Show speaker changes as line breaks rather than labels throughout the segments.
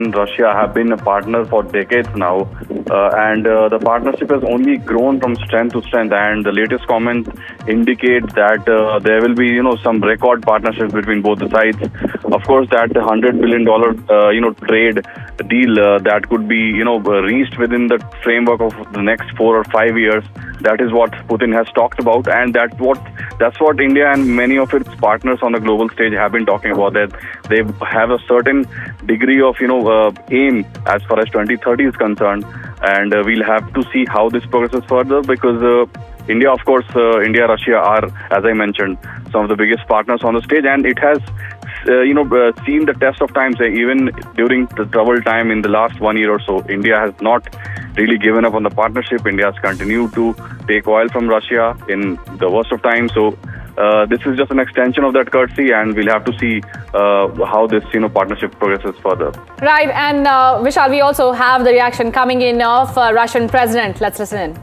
Russia have been a partner for decades now, and the partnership has only grown from strength to strength. And the latest comment indicates that there will be, some record partnerships between both the sides. Of course, that $100 billion, trade deal that could be, reached within the framework of the next 4 or 5 years. That is what Putin has talked about, and that's what India and many of its partners on the global stage have been talking about. That they have a certain degree of aim as far as 2030 is concerned, and we'll have to see how this progresses further, because India, of course, India, Russia are, as I mentioned, some of the biggest partners on the stage, and it has seen the test of time. Even during the troubled time in the last 1 year or so, India has not really given up on the partnership. India has continued to take oil from Russia in the worst of times. So this is just an extension of that courtesy, and we'll have to see how this partnership progresses further.
Right, and Vishal, we also have the reaction coming in of Russian president. Let's listen in.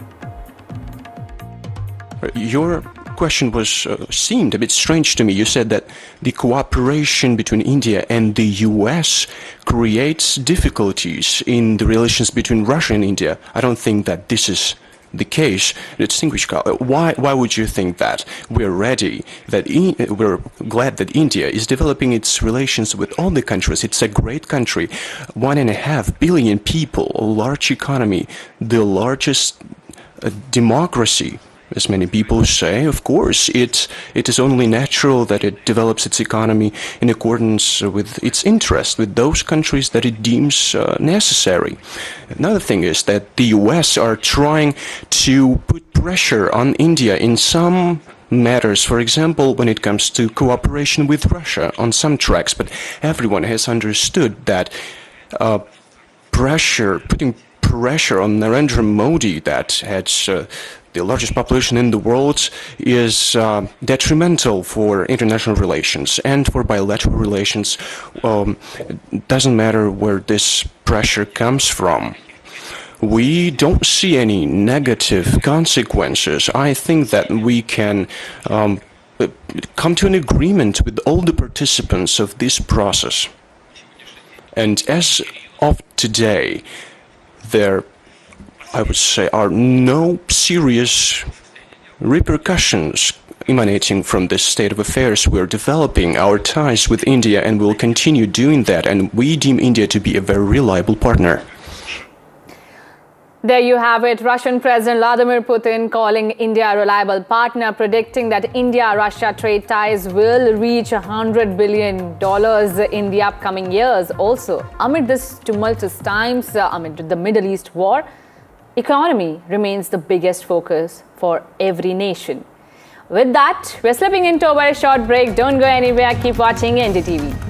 Your question seemed a bit strange to me. You said that the cooperation between India and the US creates difficulties in the relations between Russia and India. I don't think that this is the case. Distinguished colleague, why would you think that? We're glad that India is developing its relations with all the countries. It's a great country, 1.5 billion people, a large economy, the largest democracy. As many people say, of course, it is only natural that it develops its economy in accordance with its interests, with those countries that it deems necessary. Another thing is that the US are trying to put pressure on India in some matters, for example, when it comes to cooperation with Russia on some tracks, but everyone has understood that putting pressure on Narendra Modi, that has the largest population in the world, is detrimental for international relations and for bilateral relations. It doesn't matter where this pressure comes from. We don't see any negative consequences. I think that we can come to an agreement with all the participants of this process. And as of today, there, I would say, are no serious repercussions emanating from this state of affairs. We're developing our ties with India, and we'll continue doing that, and we deem India to be a very reliable partner.
There you have it. Russian President Vladimir Putin calling India a reliable partner, predicting that India-Russia trade ties will reach $100 billion in the upcoming years. Also, amid this tumultuous times, amid the Middle East war, economy remains the biggest focus for every nation. With that, we're slipping into a very short break. Don't go anywhere. Keep watching NDTV.